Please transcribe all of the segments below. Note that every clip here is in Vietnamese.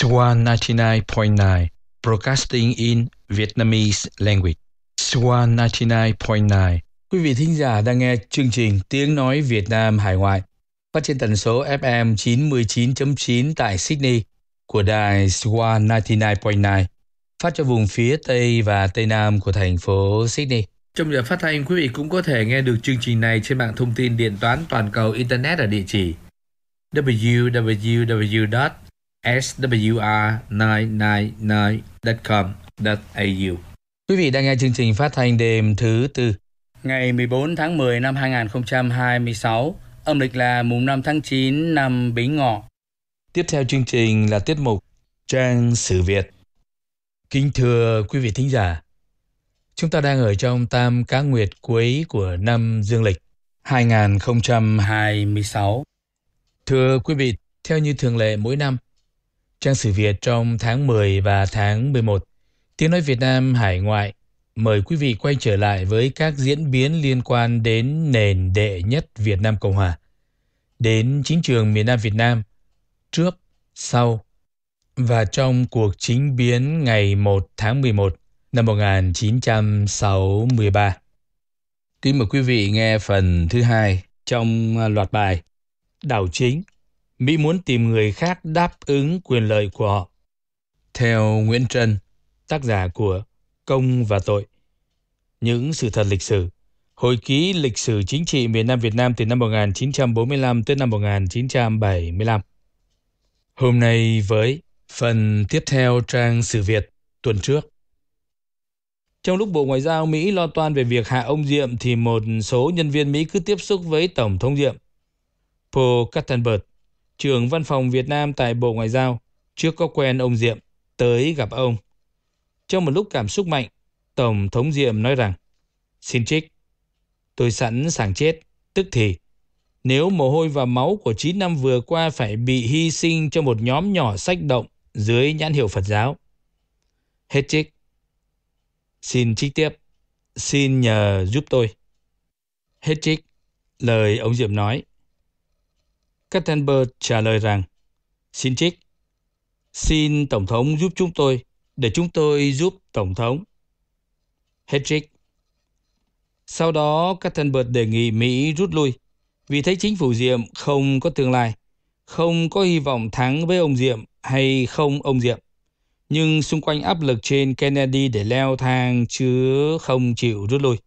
Swan 99.9 Broadcasting in Vietnamese language. Swan 99.9. Quý vị thính giả đang nghe chương trình Tiếng nói Việt Nam hải ngoại phát trên tần số FM 99.9 tại Sydney của đài Swan 99.9 phát cho vùng phía Tây và Tây Nam của thành phố Sydney. Trong giờ phát thanh, quý vị cũng có thể nghe được chương trình này trên mạng thông tin điện toán toàn cầu Internet ở địa chỉ www.swr999.com.au. Quý vị đang nghe chương trình phát thanh đêm thứ Tư, ngày 14 tháng 10 năm 2026, âm lịch là mùng 5 tháng 9 năm Bính Ngọ. Tiếp theo chương trình là tiết mục Trang sử Việt. Kính thưa quý vị thính giả, chúng ta đang ở trong tam cá nguyệt cuối của năm Dương lịch 2026. Thưa quý vị, theo như thường lệ mỗi năm, Trang sử Việt trong tháng 10 và tháng 11, Tiếng nói Việt Nam hải ngoại mời quý vị quay trở lại với các diễn biến liên quan đến nền đệ nhất Việt Nam Cộng Hòa, đến chính trường miền Nam Việt Nam, trước, sau và trong cuộc chính biến ngày 1 tháng 11 năm 1963. Kính mời quý vị nghe phần thứ hai trong loạt bài Đảo chính, Mỹ muốn tìm người khác đáp ứng quyền lợi của họ. Theo Nguyễn Trân, tác giả của Công và Tội, những sự thật lịch sử, hồi ký lịch sử chính trị miền Nam Việt Nam từ năm 1945 tới năm 1975. Hôm nay với phần tiếp theo Trang sử Việt tuần trước. Trong lúc Bộ Ngoại giao Mỹ lo toan về việc hạ ông Diệm thì một số nhân viên Mỹ cứ tiếp xúc với Tổng thống Diệm. Paul Kattenberg, trưởng văn phòng Việt Nam tại Bộ Ngoại giao, chưa có quen ông Diệm, tới gặp ông. Trong một lúc cảm xúc mạnh, Tổng thống Diệm nói rằng: "Xin trích, tôi sẵn sàng chết, tức thì, nếu mồ hôi và máu của 9 năm vừa qua phải bị hy sinh cho một nhóm nhỏ sách động dưới nhãn hiệu Phật giáo." Hết trích. Xin trích tiếp, xin nhờ giúp tôi. Hết trích, lời ông Diệm nói. Kattenberg trả lời rằng: "Xin trích, xin Tổng thống giúp chúng tôi, để chúng tôi giúp Tổng thống." Hết trích. Sau đó, Kattenberg đề nghị Mỹ rút lui, vì thấy chính phủ Diệm không có tương lai, không có hy vọng thắng với ông Diệm hay không ông Diệm, nhưng xung quanh áp lực trên Kennedy để leo thang chứ không chịu rút lui.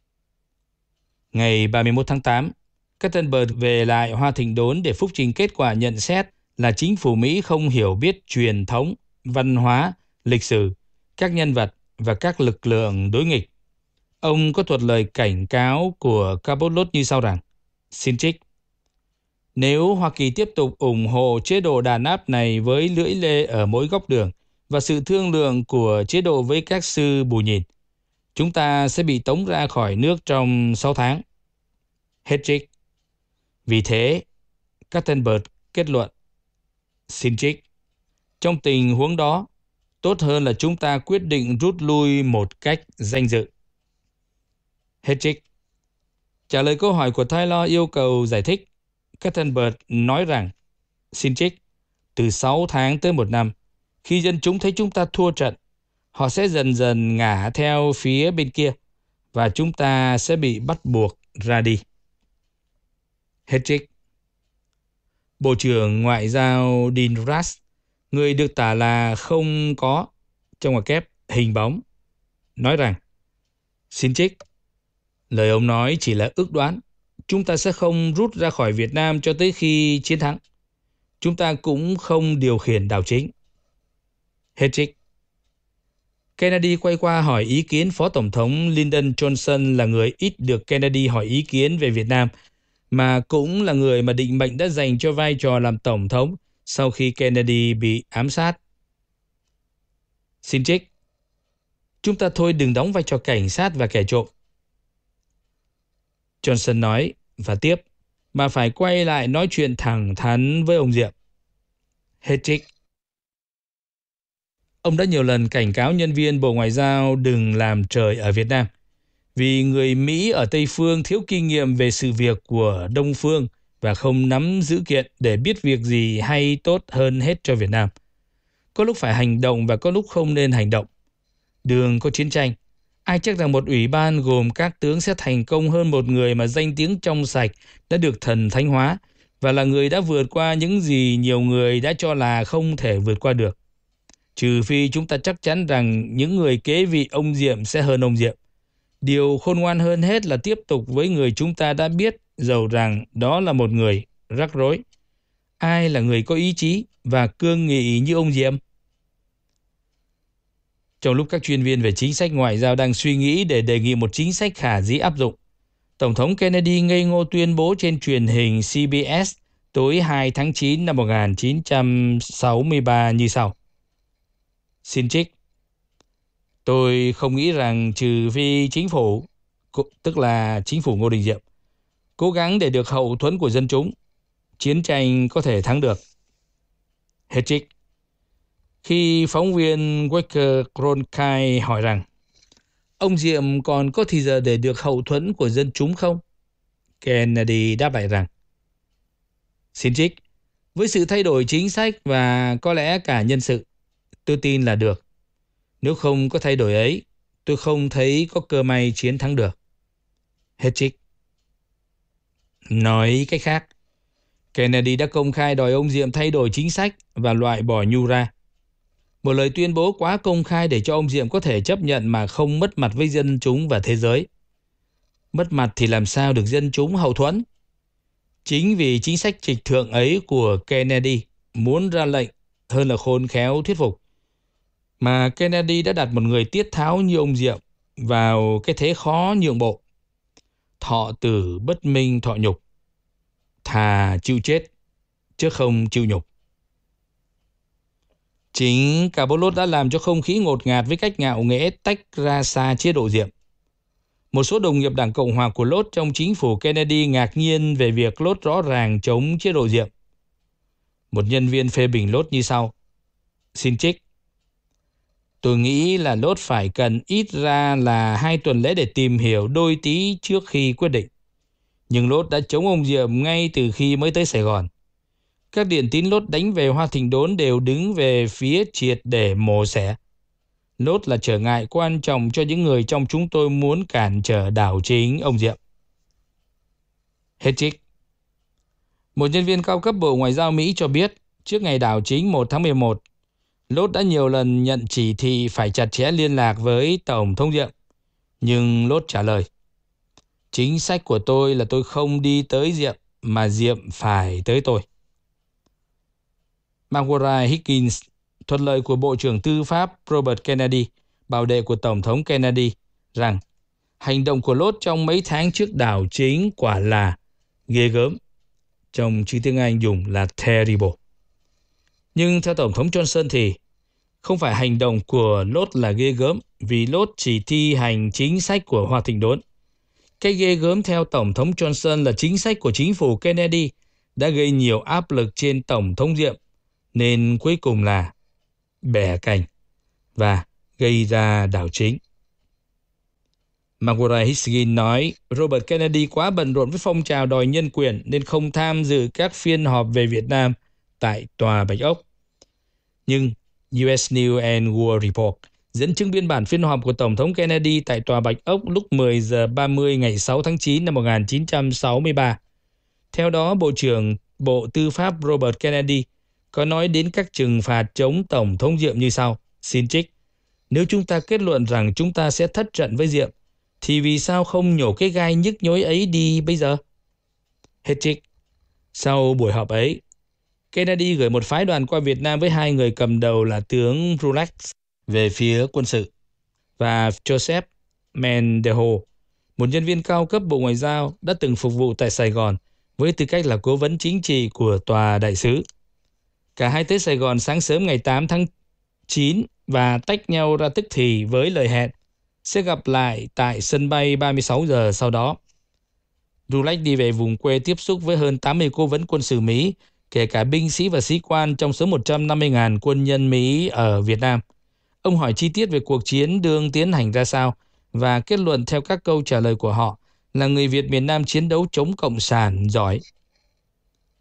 Ngày 31 tháng 8, Kattenberg về lại Hoa Thịnh Đốn để phúc trình kết quả nhận xét là chính phủ Mỹ không hiểu biết truyền thống, văn hóa, lịch sử, các nhân vật và các lực lượng đối nghịch. Ông có thuật lời cảnh cáo của Cabot như sau rằng: "Xin trích, nếu Hoa Kỳ tiếp tục ủng hộ chế độ đàn áp này với lưỡi lê ở mỗi góc đường và sự thương lượng của chế độ với các sư bù nhìn, chúng ta sẽ bị tống ra khỏi nước trong 6 tháng. Hết trích. Vì thế, Kattenberg kết luận: "Xin trích, trong tình huống đó, tốt hơn là chúng ta quyết định rút lui một cách danh dự." Hết trích. Trả lời câu hỏi của Taylor yêu cầu giải thích, Kattenberg nói rằng: "Xin trích, từ 6 tháng tới 1 năm, khi dân chúng thấy chúng ta thua trận, họ sẽ dần dần ngả theo phía bên kia và chúng ta sẽ bị bắt buộc ra đi." Hết trích. Bộ trưởng Ngoại giao Dean Rush, người được tả là không có, trong ngoặc kép hình bóng, nói rằng: "Xin trích, lời ông nói chỉ là ước đoán. Chúng ta sẽ không rút ra khỏi Việt Nam cho tới khi chiến thắng. Chúng ta cũng không điều khiển đảo chính." Hết trích. Kennedy quay qua hỏi ý kiến Phó Tổng thống Lyndon Johnson, là người ít được Kennedy hỏi ý kiến về Việt Nam, mà cũng là người mà định mệnh đã dành cho vai trò làm Tổng thống sau khi Kennedy bị ám sát. Xin trích, chúng ta thôi đừng đóng vai trò cảnh sát và kẻ trộm. Johnson nói và tiếp, mà phải quay lại nói chuyện thẳng thắn với ông Diệm. Hết trích. Ông đã nhiều lần cảnh cáo nhân viên Bộ Ngoại giao đừng làm trời ở Việt Nam, vì người Mỹ ở Tây Phương thiếu kinh nghiệm về sự việc của Đông Phương và không nắm dữ kiện để biết việc gì hay tốt hơn hết cho Việt Nam. Có lúc phải hành động và có lúc không nên hành động. Đường có chiến tranh. Ai chắc rằng một ủy ban gồm các tướng sẽ thành công hơn một người mà danh tiếng trong sạch đã được thần thánh hóa và là người đã vượt qua những gì nhiều người đã cho là không thể vượt qua được. Trừ phi chúng ta chắc chắn rằng những người kế vị ông Diệm sẽ hơn ông Diệm. Điều khôn ngoan hơn hết là tiếp tục với người chúng ta đã biết, dầu rằng đó là một người rắc rối. Ai là người có ý chí và cương nghị như ông Diệm? Trong lúc các chuyên viên về chính sách ngoại giao đang suy nghĩ để đề nghị một chính sách khả dĩ áp dụng, Tổng thống Kennedy ngây ngô tuyên bố trên truyền hình CBS tối 2 tháng 9 năm 1963 như sau. Xin trích. Tôi không nghĩ rằng trừ phi chính phủ, tức là chính phủ Ngô Đình Diệm, cố gắng để được hậu thuẫn của dân chúng, chiến tranh có thể thắng được. Hết trích. Khi phóng viên Walker Cronkite hỏi rằng ông Diệm còn có thì giờ để được hậu thuẫn của dân chúng không? Kennedy đáp lại rằng, xin trích, với sự thay đổi chính sách và có lẽ cả nhân sự, tôi tin là được. Nếu không có thay đổi ấy, tôi không thấy có cơ may chiến thắng được. Hết trích. Nói cách khác, Kennedy đã công khai đòi ông Diệm thay đổi chính sách và loại bỏ Nhu ra. Một lời tuyên bố quá công khai để cho ông Diệm có thể chấp nhận mà không mất mặt với dân chúng và thế giới. Mất mặt thì làm sao được dân chúng hậu thuẫn? Chính vì chính sách trịch thượng ấy của Kennedy muốn ra lệnh hơn là khôn khéo thuyết phục, mà Kennedy đã đặt một người tiết tháo như ông Diệm vào cái thế khó nhượng bộ. Thọ tử bất minh thọ nhục, thà chịu chết chứ không chịu nhục. Chính cả bố lốt đã làm cho không khí ngột ngạt với cách ngạo nghễ tách ra xa chế độ Diệm. Một số đồng nghiệp Đảng Cộng hòa của Lốt trong chính phủ Kennedy ngạc nhiên về việc Lốt rõ ràng chống chế độ Diệm. Một nhân viên phê bình Lốt như sau. Xin trích. Tôi nghĩ là Lốt phải cần ít ra là 2 tuần lễ để tìm hiểu đôi tí trước khi quyết định. Nhưng Lốt đã chống ông Diệm ngay từ khi mới tới Sài Gòn. Các điển tín Lốt đánh về Hoa Thịnh Đốn đều đứng về phía triệt để mổ xẻ. Lốt là trở ngại quan trọng cho những người trong chúng tôi muốn cản trở đảo chính ông Diệm. Hết trích. Một nhân viên cao cấp Bộ Ngoại giao Mỹ cho biết trước ngày đảo chính 1 tháng 11, Lốt đã nhiều lần nhận chỉ thị phải chặt chẽ liên lạc với Tổng thống Diệm. Nhưng Lốt trả lời, chính sách của tôi là tôi không đi tới Diệm mà Diệm phải tới tôi. Marguerite Higgins, thuật lợi của Bộ trưởng Tư pháp Robert Kennedy, bảo đệ của Tổng thống Kennedy, rằng hành động của Lốt trong mấy tháng trước đảo chính quả là ghê gớm. Trong chữ tiếng Anh dùng là terrible. Nhưng theo Tổng thống Johnson thì không phải hành động của Lốt là ghê gớm vì Lốt chỉ thi hành chính sách của Hoa Thịnh Đốn. Cái ghê gớm theo Tổng thống Johnson là chính sách của chính phủ Kennedy đã gây nhiều áp lực trên Tổng thống Diệm nên cuối cùng là bẻ cành và gây ra đảo chính. Marguerite Higgins nói Robert Kennedy quá bận rộn với phong trào đòi nhân quyền nên không tham dự các phiên họp về Việt Nam tại Tòa Bạch Ốc. Nhưng US News and World Report dẫn chứng biên bản phiên họp của Tổng thống Kennedy tại Tòa Bạch Ốc lúc 10 giờ 30 ngày 6 tháng 9 năm 1963. Theo đó, Bộ trưởng Bộ Tư pháp Robert Kennedy có nói đến các trừng phạt chống Tổng thống Diệm như sau. Xin trích. Nếu chúng ta kết luận rằng chúng ta sẽ thất trận với Diệm, thì vì sao không nhổ cái gai nhức nhối ấy đi bây giờ? Hết trích. Sau buổi họp ấy, Kennedy gửi một phái đoàn qua Việt Nam với 2 người cầm đầu là tướng Rulax về phía quân sự và Joseph Mendejo, một nhân viên cao cấp Bộ Ngoại giao đã từng phục vụ tại Sài Gòn với tư cách là cố vấn chính trị của Tòa Đại sứ. Cả hai tới Sài Gòn sáng sớm ngày 8 tháng 9 và tách nhau ra tức thì với lời hẹn sẽ gặp lại tại sân bay 36 giờ sau đó. Rulax đi về vùng quê tiếp xúc với hơn 80 cố vấn quân sự Mỹ, kể cả binh sĩ và sĩ quan trong số 150.000 quân nhân Mỹ ở Việt Nam. Ông hỏi chi tiết về cuộc chiến đương tiến hành ra sao và kết luận theo các câu trả lời của họ là người Việt miền Nam chiến đấu chống Cộng sản giỏi.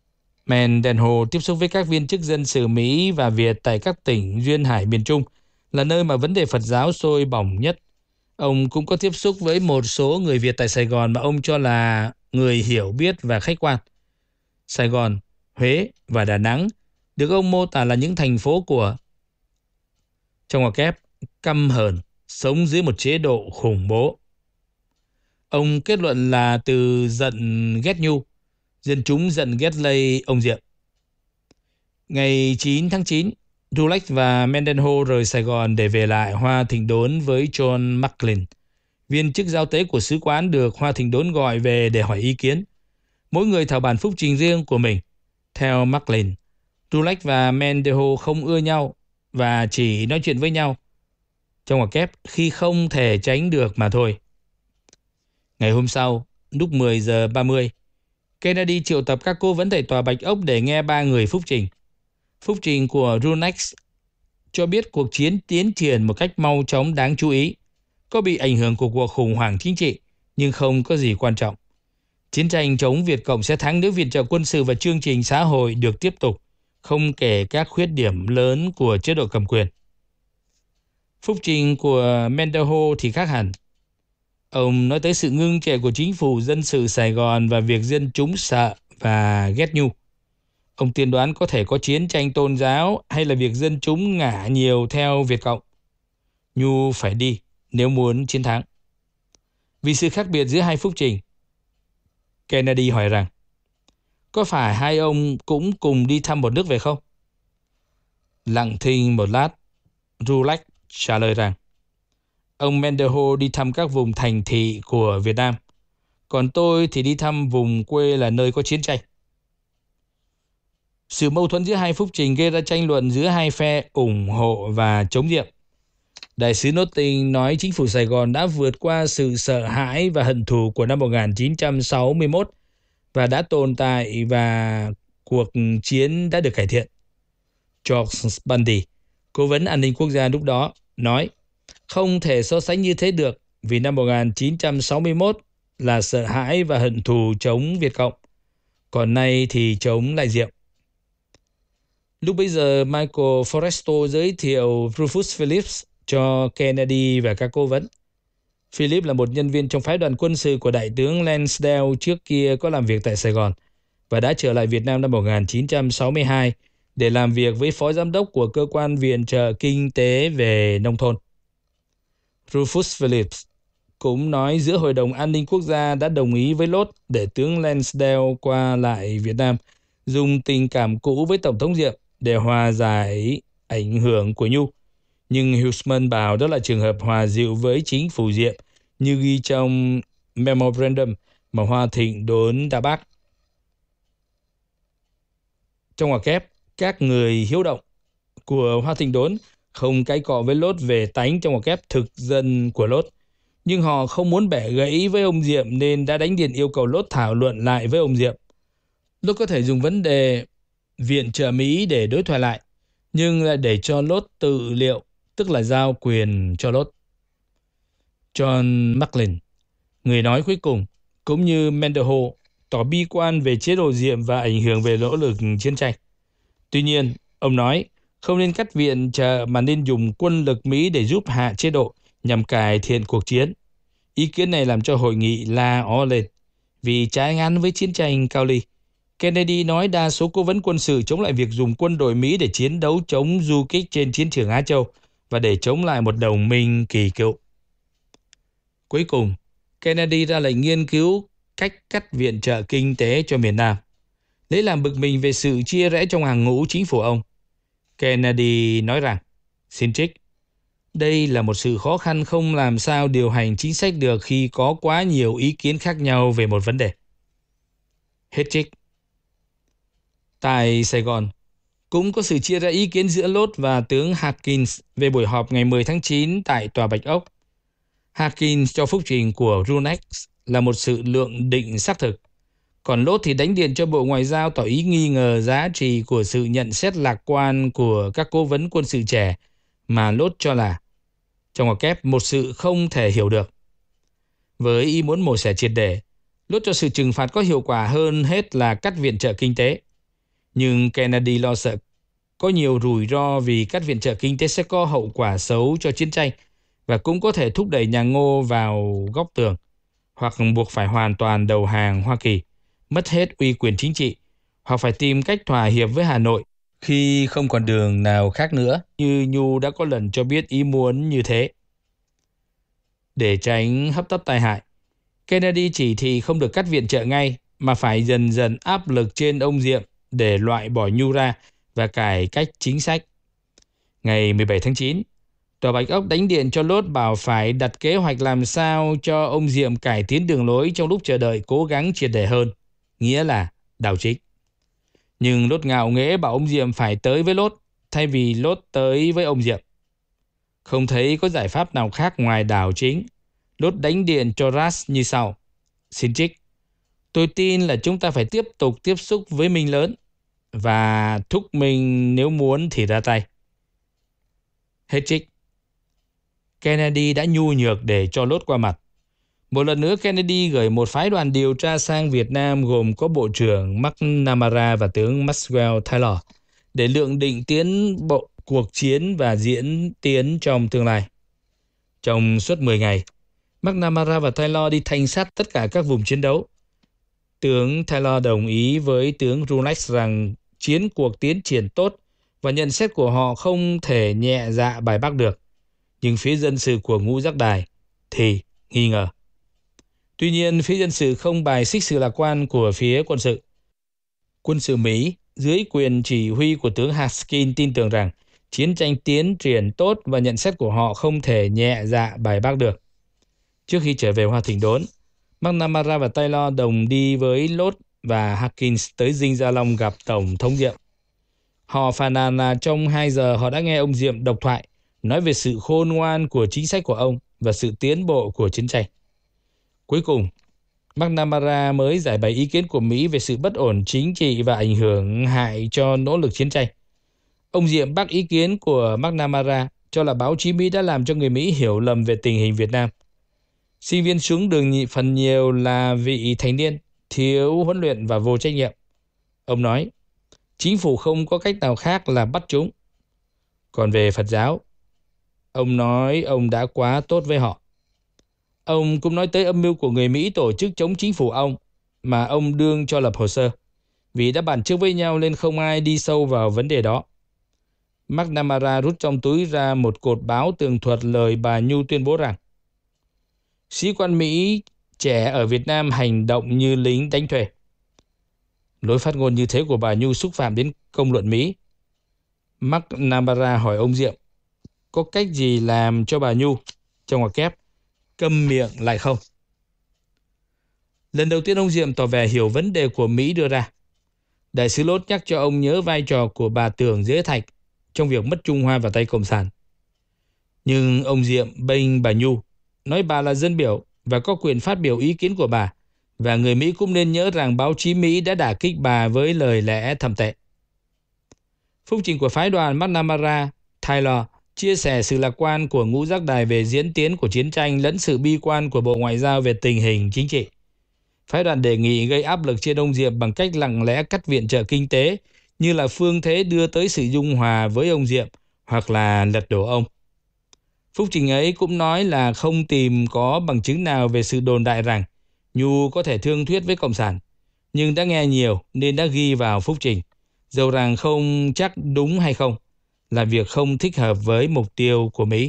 Mendenhall tiếp xúc với các viên chức dân sự Mỹ và Việt tại các tỉnh duyên hải miền Trung, là nơi mà vấn đề Phật giáo sôi bỏng nhất. Ông cũng có tiếp xúc với một số người Việt tại Sài Gòn mà ông cho là người hiểu biết và khách quan. Sài Gòn, Huế và Đà Nẵng được ông mô tả là những thành phố của, trong ngoặc kép, căm hờn, sống dưới một chế độ khủng bố. Ông kết luận là từ giận ghét nhu, dân chúng giận ghét lây ông Diệm. Ngày 9 tháng 9, Dulles và Mendenhall rời Sài Gòn để về lại Hoa Thịnh Đốn với John Macklin. Viên chức giao tế của sứ quán được Hoa Thịnh Đốn gọi về để hỏi ý kiến. Mỗi người thảo bản phúc trình riêng của mình. Theo Macklin, Dulles và Mendenhall không ưa nhau và chỉ nói chuyện với nhau, trong ngoặc kép, khi không thể tránh được mà thôi. Ngày hôm sau, lúc 10 giờ 30, Kennedy triệu tập các cố vấn tại Tòa Bạch Ốc để nghe ba người phúc trình. Phúc trình của Runex cho biết cuộc chiến tiến triển một cách mau chóng đáng chú ý, có bị ảnh hưởng của cuộc khủng hoảng chính trị, nhưng không có gì quan trọng. Chiến tranh chống Việt Cộng sẽ thắng nếu viện trợ quân sự và chương trình xã hội được tiếp tục, không kể các khuyết điểm lớn của chế độ cầm quyền. Phúc trình của Mendenhall thì khác hẳn. Ông nói tới sự ngưng trệ của chính phủ dân sự Sài Gòn và việc dân chúng sợ và ghét nhu. Ông tiên đoán có thể có chiến tranh tôn giáo hay là việc dân chúng ngả nhiều theo Việt Cộng. Nhu phải đi nếu muốn chiến thắng. Vì sự khác biệt giữa hai phúc trình, Kennedy hỏi rằng, có phải hai ông cũng cùng đi thăm một nước về không? Lặng thinh một lát, Dulles trả lời rằng, ông Mendenhall đi thăm các vùng thành thị của Việt Nam, còn tôi thì đi thăm vùng quê là nơi có chiến tranh. Sự mâu thuẫn giữa hai phúc trình gây ra tranh luận giữa hai phe ủng hộ và chống Diệm. Đại sứ Notting nói chính phủ Sài Gòn đã vượt qua sự sợ hãi và hận thù của năm 1961 và đã tồn tại và cuộc chiến đã được cải thiện. George Bundy, cố vấn an ninh quốc gia lúc đó, nói không thể so sánh như thế được vì năm 1961 là sợ hãi và hận thù chống Việt Cộng, còn nay thì chống lại Diệm. Lúc bấy giờ, Michael Forrestal giới thiệu Rufus Phillips cho Kennedy và các cố vấn. Phillips là một nhân viên trong phái đoàn quân sự của Đại tướng Lansdale, trước kia có làm việc tại Sài Gòn và đã trở lại Việt Nam năm 1962 để làm việc với phó giám đốc của cơ quan viện trợ kinh tế về nông thôn. Rufus Phillips cũng nói giữa Hội đồng An ninh Quốc gia đã đồng ý với Lốt để tướng Lansdale qua lại Việt Nam, dùng tình cảm cũ với Tổng thống Diệm để hòa giải ảnh hưởng của Nhu. Nhưng Huseman bảo đó là trường hợp hòa dịu với chính phủ Diệm, như ghi trong memorandum mà Hoa Thịnh Đốn đã bác. Trong ngoặc kép, các người hiếu động của Hoa Thịnh Đốn không cãi cọ với Lốt về tánh, trong ngoặc kép, thực dân của Lốt. Nhưng họ không muốn bẻ gãy với ông Diệm nên đã đánh điện yêu cầu Lốt thảo luận lại với ông Diệm. Lốt có thể dùng vấn đề viện trợ Mỹ để đối thoại lại, nhưng lại để cho Lốt tự liệu, tức là giao quyền cho Lốt. John Macklin, người nói cuối cùng, cũng như Mendenhall, tỏ bi quan về chế độ Diệm và ảnh hưởng về nỗ lực chiến tranh. Tuy nhiên, ông nói không nên cắt viện trợ mà nên dùng quân lực Mỹ để giúp hạ chế độ nhằm cải thiện cuộc chiến. Ý kiến này làm cho hội nghị la ó lên vì trái ngắn với chiến tranh Cao Ly. Kennedy nói đa số cố vấn quân sự chống lại việc dùng quân đội Mỹ để chiến đấu chống du kích trên chiến trường Á Châu và để chống lại một đồng minh kỳ cựu. Cuối cùng, Kennedy ra lệnh nghiên cứu cách cắt viện trợ kinh tế cho miền Nam, lấy làm bực mình về sự chia rẽ trong hàng ngũ chính phủ ông. Kennedy nói rằng, xin trích, đây là một sự khó khăn không làm sao điều hành chính sách được khi có quá nhiều ý kiến khác nhau về một vấn đề. Hết trích. Tại Sài Gòn, cũng có sự chia rẽ ý kiến giữa Lốt và tướng Harkins về buổi họp ngày 10 tháng 9 tại Tòa Bạch Ốc. Harkins cho phúc trình của Runex là một sự lượng định xác thực, còn Lốt thì đánh điện cho Bộ Ngoại giao tỏ ý nghi ngờ giá trị của sự nhận xét lạc quan của các cố vấn quân sự trẻ mà Lốt cho là, trong ngoặc kép, một sự không thể hiểu được. Với ý muốn mổ xẻ triệt để, Lốt cho sự trừng phạt có hiệu quả hơn hết là cắt viện trợ kinh tế. Nhưng Kennedy lo sợ có nhiều rủi ro vì cắt viện trợ kinh tế sẽ có hậu quả xấu cho chiến tranh và cũng có thể thúc đẩy nhà Ngô vào góc tường hoặc buộc phải hoàn toàn đầu hàng Hoa Kỳ, mất hết uy quyền chính trị, hoặc phải tìm cách thỏa hiệp với Hà Nội khi không còn đường nào khác nữa, như Nhu đã có lần cho biết ý muốn như thế. Để tránh hấp tấp tai hại, Kennedy chỉ thị không được cắt viện trợ ngay, mà phải dần dần áp lực trên ông Diệm để loại bỏ Nhu ra và cải cách chính sách. Ngày 17 tháng 9, Tòa Bạch Ốc đánh điện cho Lốt bảo phải đặt kế hoạch làm sao cho ông Diệm cải tiến đường lối trong lúc chờ đợi cố gắng triệt để hơn, nghĩa là đảo chính. Nhưng Lốt ngạo nghễ bảo ông Diệm phải tới với Lốt thay vì Lốt tới với ông Diệm. Không thấy có giải pháp nào khác ngoài đảo chính, Lốt đánh điện cho Ras như sau. Xin trích: tôi tin là chúng ta phải tiếp tục tiếp xúc với Minh lớn và thúc Minh nếu muốn thì ra tay. Hết trích. Kennedy đã nhu nhược để cho Lốt qua mặt. Một lần nữa Kennedy gửi một phái đoàn điều tra sang Việt Nam gồm có Bộ trưởng McNamara và tướng Maxwell Taylor để lượng định tiến bộ cuộc chiến và diễn tiến trong tương lai. Trong suốt 10 ngày, McNamara và Taylor đi thanh sát tất cả các vùng chiến đấu. Tướng Taylor đồng ý với tướng Runex rằng chiến cuộc tiến triển tốt và nhận xét của họ không thể nhẹ dạ bài bác được. Nhưng phía dân sự của Ngũ Giác Đài thì nghi ngờ. Tuy nhiên, phía dân sự không bài xích sự lạc quan của phía quân sự. Quân sự Mỹ dưới quyền chỉ huy của tướng Haskin tin tưởng rằng chiến tranh tiến triển tốt và nhận xét của họ không thể nhẹ dạ bài bác được. Trước khi trở về Hoa Thịnh Đốn, McNamara và Taylor đồng đi với Lốt và Hawkins tới Dinh Gia Long gặp Tổng thống Diệm. Họ phàn nàn là trong 2 giờ họ đã nghe ông Diệm độc thoại, nói về sự khôn ngoan của chính sách của ông và sự tiến bộ của chiến tranh. Cuối cùng, McNamara mới giải bày ý kiến của Mỹ về sự bất ổn chính trị và ảnh hưởng hại cho nỗ lực chiến tranh. Ông Diệm bác ý kiến của McNamara cho là báo chí Mỹ đã làm cho người Mỹ hiểu lầm về tình hình Việt Nam. Sinh viên xuống đường phần nhiều là vị thành niên, thiếu huấn luyện và vô trách nhiệm. Ông nói, chính phủ không có cách nào khác là bắt chúng. Còn về Phật giáo, ông nói ông đã quá tốt với họ. Ông cũng nói tới âm mưu của người Mỹ tổ chức chống chính phủ ông mà ông đương cho lập hồ sơ, vì đã bàn trước với nhau nên không ai đi sâu vào vấn đề đó. McNamara rút trong túi ra một cột báo tường thuật lời bà Nhu tuyên bố rằng sĩ quan Mỹ trẻ ở Việt Nam hành động như lính đánh thuê. Lối phát ngôn như thế của bà Nhu xúc phạm đến công luận Mỹ. McNamara hỏi ông Diệm có cách gì làm cho bà Nhu, trong ngoặc kép, câm miệng lại không? Lần đầu tiên ông Diệm tỏ vẻ hiểu vấn đề của Mỹ đưa ra. Đại sứ Lốt nhắc cho ông nhớ vai trò của bà Tưởng Dễ Thạch trong việc mất Trung Hoa vào tay Cộng sản. Nhưng ông Diệm bênh bà Nhu, nói bà là dân biểu và có quyền phát biểu ý kiến của bà, và người Mỹ cũng nên nhớ rằng báo chí Mỹ đã đả kích bà với lời lẽ thậm tệ. Phúc trình của phái đoàn McNamara, Taylor chia sẻ sự lạc quan của Ngũ Giác Đài về diễn tiến của chiến tranh lẫn sự bi quan của Bộ Ngoại giao về tình hình chính trị. Phái đoàn đề nghị gây áp lực trên ông Diệm bằng cách lặng lẽ cắt viện trợ kinh tế như là phương thế đưa tới sự dung hòa với ông Diệm hoặc là lật đổ ông. Phúc trình ấy cũng nói là không tìm có bằng chứng nào về sự đồn đại rằng Nhu có thể thương thuyết với Cộng sản, nhưng đã nghe nhiều nên đã ghi vào phúc trình, dầu rằng không chắc đúng hay không, là việc không thích hợp với mục tiêu của Mỹ.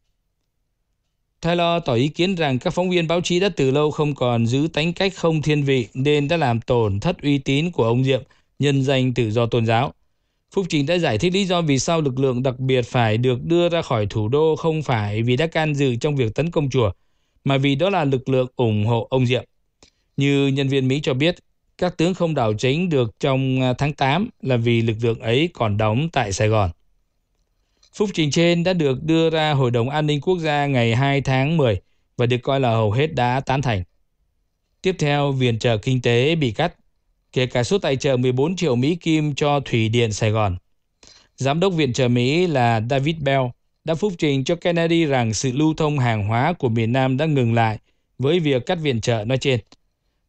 Taylor tỏ ý kiến rằng các phóng viên báo chí đã từ lâu không còn giữ tánh cách không thiên vị nên đã làm tổn thất uy tín của ông Diệm nhân danh tự do tôn giáo. Phúc trình đã giải thích lý do vì sao lực lượng đặc biệt phải được đưa ra khỏi thủ đô không phải vì đã can dự trong việc tấn công chùa, mà vì đó là lực lượng ủng hộ ông Diệm. Như nhân viên Mỹ cho biết, các tướng không đảo chính được trong tháng 8 là vì lực lượng ấy còn đóng tại Sài Gòn. Phúc trình trên đã được đưa ra Hội đồng An ninh Quốc gia ngày 2 tháng 10 và được coi là hầu hết đã tán thành. Tiếp theo, viện trợ kinh tế bị cắt, kể cả số tài trợ 14 triệu Mỹ Kim cho Thủy điện Sài Gòn. Giám đốc viện trợ Mỹ là David Bell đã phúc trình cho Kennedy rằng sự lưu thông hàng hóa của miền Nam đã ngừng lại với việc cắt viện trợ nói trên.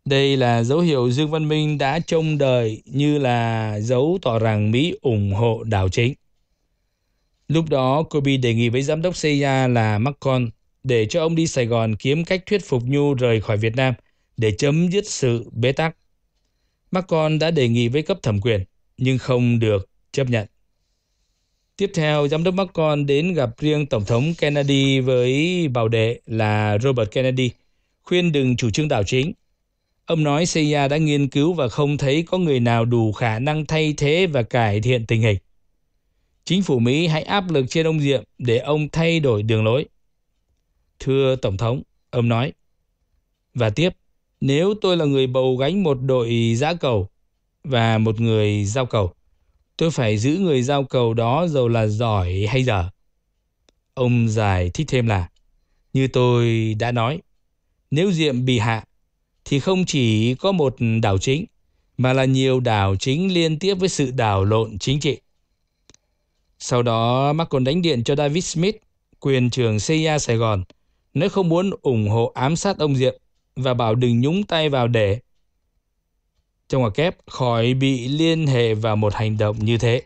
Đây là dấu hiệu Dương Văn Minh đã trông đợi như là dấu tỏ rằng Mỹ ủng hộ đảo chính. Lúc đó, Kobe đề nghị với giám đốc CIA là Macron để cho ông đi Sài Gòn kiếm cách thuyết phục Nhu rời khỏi Việt Nam để chấm dứt sự bế tắc. Macron đã đề nghị với cấp thẩm quyền, nhưng không được chấp nhận. Tiếp theo, giám đốc Macron đến gặp riêng Tổng thống Kennedy với bảo đệ là Robert Kennedy, khuyên đừng chủ trương đảo chính. Ông nói CIA đã nghiên cứu và không thấy có người nào đủ khả năng thay thế và cải thiện tình hình. Chính phủ Mỹ hãy áp lực trên ông Diệm để ông thay đổi đường lối. Thưa Tổng thống, ông nói. Và tiếp, nếu tôi là người bầu gánh một đội giã cầu và một người giao cầu, tôi phải giữ người giao cầu đó dầu là giỏi hay dở. Ông giải thích thêm là, như tôi đã nói, nếu Diệm bị hạ, thì không chỉ có một đảo chính, mà là nhiều đảo chính liên tiếp với sự đảo lộn chính trị. Sau đó, Macron đánh điện cho David Smith, quyền trưởng CIA Sài Gòn, nói không muốn ủng hộ ám sát ông Diệm và bảo đừng nhúng tay vào để, trong ngoặc kép, khỏi bị liên hệ vào một hành động như thế.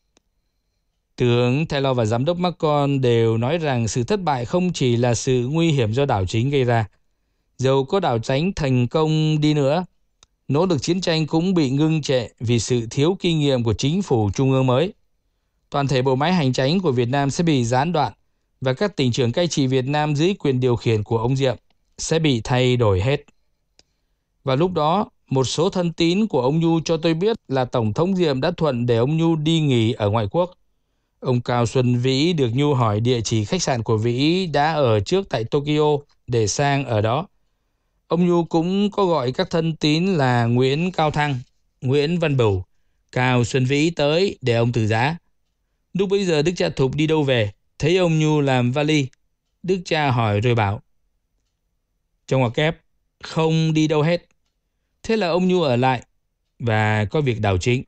Tướng Taylor và giám đốc Macron đều nói rằng sự thất bại không chỉ là sự nguy hiểm do đảo chính gây ra. Dầu có đảo chính thành công đi nữa, nỗ lực chiến tranh cũng bị ngưng trệ vì sự thiếu kinh nghiệm của chính phủ trung ương mới. Toàn thể bộ máy hành chính của Việt Nam sẽ bị gián đoạn và các tỉnh trưởng cai trị Việt Nam dưới quyền điều khiển của ông Diệm sẽ bị thay đổi hết. Và lúc đó, một số thân tín của ông Nhu cho tôi biết là Tổng thống Diệm đã thuận để ông Nhu đi nghỉ ở ngoại quốc. Ông Cao Xuân Vĩ được Nhu hỏi địa chỉ khách sạn của Vĩ đã ở trước tại Tokyo để sang ở đó. Ông Nhu cũng có gọi các thân tín là Nguyễn Cao Thăng, Nguyễn Văn Bửu, Cao Xuân Vĩ tới để ông từ giá. Lúc bấy giờ Đức cha Thục đi đâu về, thấy ông Nhu làm vali. Đức cha hỏi rồi bảo, trong ngoặc kép, không đi đâu hết. Thế là ông Nhu ở lại và có việc đảo chính.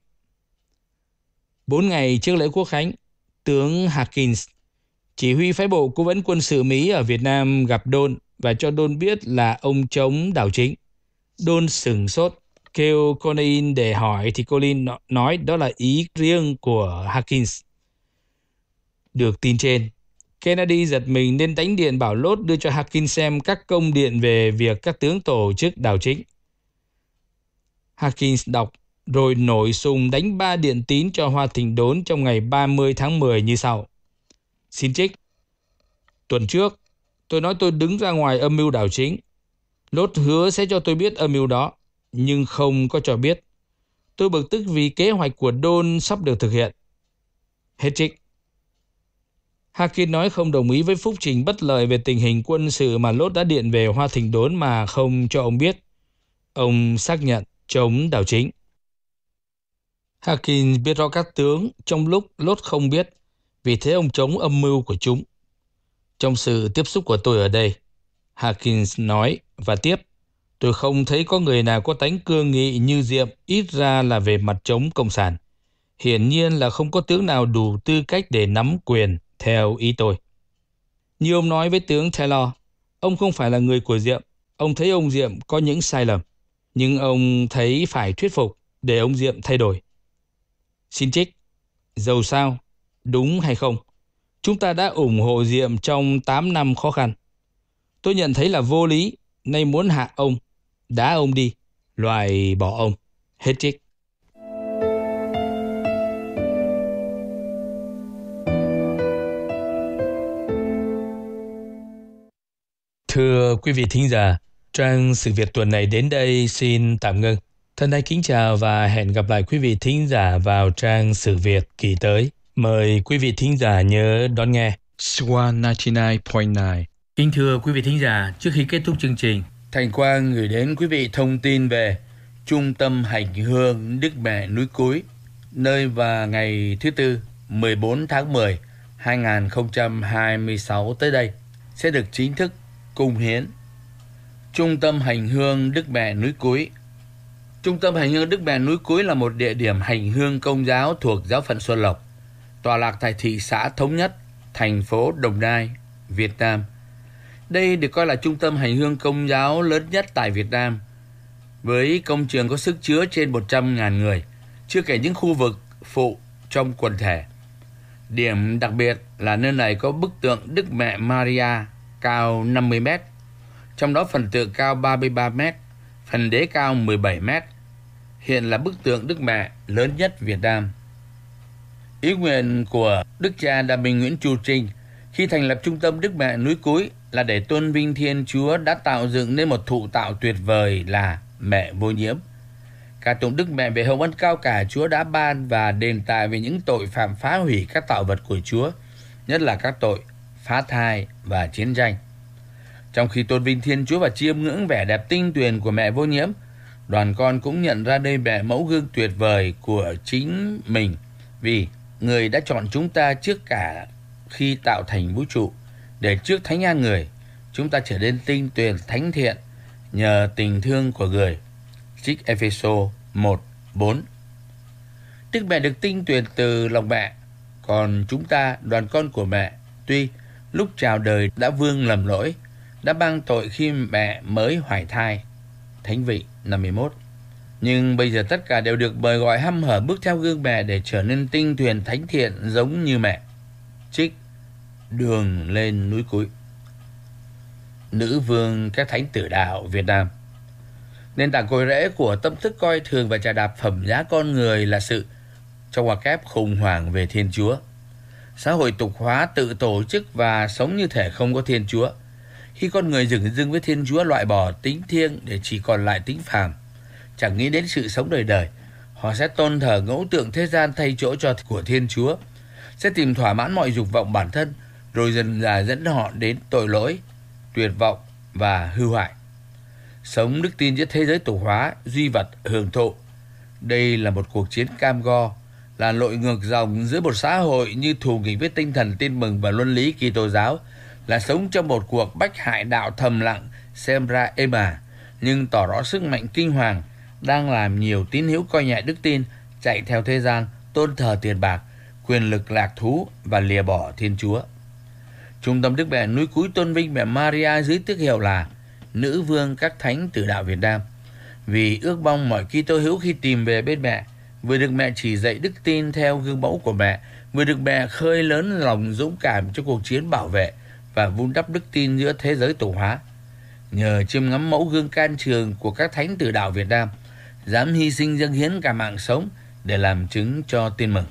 4 ngày trước lễ Quốc khánh, tướng Harkins, chỉ huy phái bộ cố vấn quân sự Mỹ ở Việt Nam gặp Đôn và cho Đôn biết là ông chống đảo chính. Đôn sửng sốt, kêu Colin để hỏi thì Colin nói đó là ý riêng của Harkins. Được tin trên, Kennedy giật mình nên đánh điện bảo Lốt đưa cho Harkins xem các công điện về việc các tướng tổ chức đảo chính. Harkins đọc rồi nổi sùng đánh 3 điện tín cho Hoa Thịnh Đốn trong ngày 30 tháng 10 như sau. Xin trích. Tuần trước, tôi nói tôi đứng ra ngoài âm mưu đảo chính. Lốt hứa sẽ cho tôi biết âm mưu đó, nhưng không có cho biết. Tôi bực tức vì kế hoạch của Đôn sắp được thực hiện. Hết trích. Harkins nói không đồng ý với phúc trình bất lợi về tình hình quân sự mà Lốt đã điện về Hoa Thịnh Đốn mà không cho ông biết. Ông xác nhận chống đảo chính. Harkins biết rõ các tướng trong lúc Lốt không biết, vì thế ông chống âm mưu của chúng. Trong sự tiếp xúc của tôi ở đây, Harkins nói và tiếp, tôi không thấy có người nào có tánh cương nghị như Diệm, ít ra là về mặt chống cộng sản. Hiển nhiên là không có tướng nào đủ tư cách để nắm quyền, theo ý tôi. Như ông nói với tướng Taylor, ông không phải là người của Diệm. Ông thấy ông Diệm có những sai lầm, nhưng ông thấy phải thuyết phục để ông Diệm thay đổi. Xin trích, dầu sao, đúng hay không, chúng ta đã ủng hộ Diệm trong 8 năm khó khăn. Tôi nhận thấy là vô lý, nay muốn hạ ông, đá ông đi, loại bỏ ông. Hết trích. Thưa quý vị thính giả, trang Sự Việc tuần này đến đây xin tạm ngưng. Thân ái kính chào và hẹn gặp lại quý vị thính giả vào trang Sự Việc kỳ tới. Mời quý vị thính giả nhớ đón nghe. Swan 99.9. Kính thưa quý vị thính giả, trước khi kết thúc chương trình, Thành Quang gửi đến quý vị thông tin về Trung tâm Hành Hương Đức Mẹ Núi Cúi, nơi vào ngày thứ Tư 14 tháng 10, 2026 tới đây sẽ được chính thức cung hiến. Trung tâm Hành Hương Đức Mẹ Núi Cúi. Trung tâm Hành Hương Đức Mẹ Núi Cúi là một địa điểm hành hương công giáo thuộc giáo phận Xuân Lộc, tọa lạc tại thị xã Thống Nhất, thành phố Đồng Nai, Việt Nam. Đây được coi là trung tâm hành hương công giáo lớn nhất tại Việt Nam. với công trường có sức chứa trên 100.000 người, chưa kể những khu vực phụ trong quần thể. Điểm đặc biệt là nơi này có bức tượng Đức Mẹ Maria cao 50 mét, trong đó phần tượng cao 33 mét, phần đế cao 17 mét. Hiện là bức tượng Đức Mẹ lớn nhất Việt Nam. Ý nguyện của Đức cha Đại Minh Nguyễn Chu Trinh khi thành lập Trung tâm Đức Mẹ Núi Cúi là để tôn vinh Thiên Chúa đã tạo dựng nên một thụ tạo tuyệt vời là Mẹ Vô Nhiễm. Ca tụng Đức Mẹ về hồng ân cao cả Chúa đã ban và đền tài về những tội phạm phá hủy các tạo vật của Chúa, nhất là các tội phá thai và chiến tranh. Trong khi tôn vinh Thiên Chúa và chiêm ngưỡng vẻ đẹp tinh tuyền của Mẹ Vô Nhiễm, đoàn con cũng nhận ra đây mẹ mẫu gương tuyệt vời của chính mình, vì người đã chọn chúng ta trước cả khi tạo thành vũ trụ, để trước thánh an người, chúng ta trở nên tinh tuyền thánh thiện nhờ tình thương của người. Trích Ephesos 1:4. Đức Mẹ được tinh tuyền từ lòng mẹ, còn chúng ta, đoàn con của mẹ, tuy lúc chào đời đã vương lầm lỗi, đã mang tội khi mẹ mới hoài thai. Thánh Vị 51. Nhưng bây giờ tất cả đều được mời gọi hăm hở bước theo gương mẹ để trở nên tinh tuyền thánh thiện giống như mẹ. Trích Đường lên núi Cúi. Nữ vương các thánh tử đạo Việt Nam. Nền tảng cội rễ của tâm thức coi thường và chà đạp phẩm giá con người là sự trong ngoặc kép khủng hoảng về Thiên Chúa. Xã hội tục hóa tự tổ chức và sống như thể không có Thiên Chúa. Khi con người dửng dưng với Thiên Chúa, loại bỏ tính thiêng để chỉ còn lại tính phàm, chẳng nghĩ đến sự sống đời đời, họ sẽ tôn thờ ngẫu tượng thế gian thay chỗ cho của Thiên Chúa, sẽ tìm thỏa mãn mọi dục vọng bản thân, rồi dần dà dẫn họ đến tội lỗi, tuyệt vọng và hư hoại. Sống đức tin giữa thế giới tục hóa, duy vật, hưởng thụ. Đây là một cuộc chiến cam go, là lội ngược dòng giữa một xã hội như thù nghịch với tinh thần tin mừng và luân lý Kitô giáo, là sống trong một cuộc bách hại đạo thầm lặng, xem ra êm nhưng tỏ rõ sức mạnh kinh hoàng, đang làm nhiều tín hữu coi nhẹ đức tin, chạy theo thế gian, tôn thờ tiền bạc, quyền lực lạc thú và lìa bỏ Thiên Chúa. Trung tâm Đức Mẹ Núi Cúi tôn vinh mẹ Maria dưới tước hiệu là Nữ vương các thánh tử đạo Việt Nam, vì ước mong mọi Kitô hữu khi tìm về bên mẹ, vừa được mẹ chỉ dạy đức tin theo gương mẫu của mẹ, vừa được mẹ khơi lớn lòng dũng cảm cho cuộc chiến bảo vệ và vun đắp đức tin giữa thế giới tục hóa. Nhờ chiêm ngắm mẫu gương can trường của các thánh tử đạo Việt Nam, dám hy sinh dâng hiến cả mạng sống để làm chứng cho tin mừng.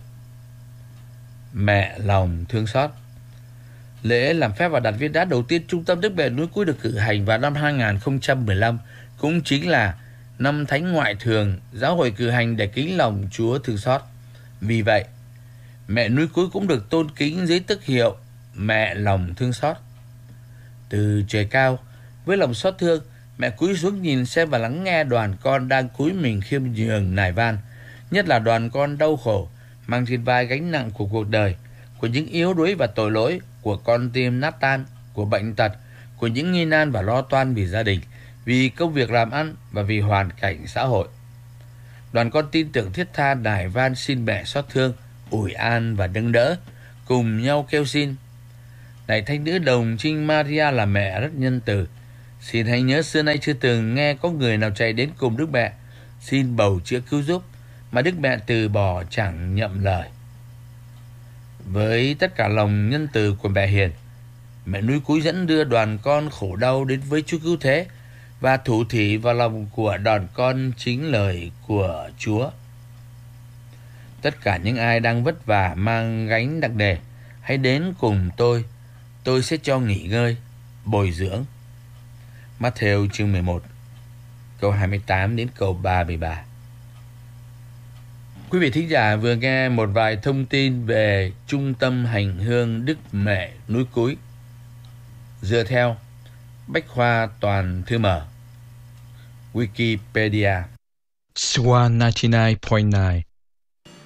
Mẹ lòng thương xót. Lễ làm phép và đặt viên đá đầu tiên Trung tâm Đức Mẹ Núi Cúi được cử hành vào năm 2015, cũng chính là năm Thánh Ngoại Thường, giáo hội cử hành để kính lòng Chúa thương xót. Vì vậy, Mẹ Núi Cúi cũng được tôn kính dưới tước hiệu Mẹ lòng thương xót. Từ trời cao, với lòng xót thương, mẹ cúi xuống nhìn xem và lắng nghe đoàn con đang cúi mình khiêm nhường nài van, nhất là đoàn con đau khổ, mang trên vai gánh nặng của cuộc đời, của những yếu đuối và tội lỗi, của con tim nát tan, của bệnh tật, của những nghi nan và lo toan vì gia đình, vì công việc làm ăn và vì hoàn cảnh xã hội. Đoàn con tin tưởng thiết tha nài van xin mẹ xót thương, ủi an và nâng đỡ, cùng nhau kêu xin: Này thánh nữ đồng trinh Maria là mẹ rất nhân từ, xin hãy nhớ xưa nay chưa từng nghe có người nào chạy đến cùng Đức Mẹ xin bầu chữa cứu giúp, mà Đức Mẹ từ bỏ chẳng nhậm lời. Với tất cả lòng nhân từ của mẹ hiền, Mẹ Núi Cúi dẫn đưa đoàn con khổ đau đến với Chúa Cứu Thế và thủ thỉ vào lòng của đoàn con chính lời của Chúa. Tất cả những ai đang vất vả mang gánh nặng nề, hãy đến cùng tôi sẽ cho nghỉ ngơi, bồi dưỡng. Matthew chương 11, câu 28 đến câu 33. Quý vị thính giả vừa nghe một vài thông tin về Trung tâm Hành hương Đức Mẹ Núi Cúi dựa theo Bách khoa toàn thư mở Wikipedia. Swan 99.9